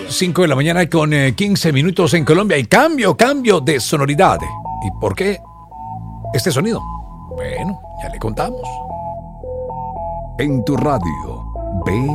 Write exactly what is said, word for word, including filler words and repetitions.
cinco de la mañana con eh, quince minutos en Colombia. Y cambio, cambio de sonoridad. ¿Y por qué este sonido? Bueno, ya le contamos. En tu radio, ve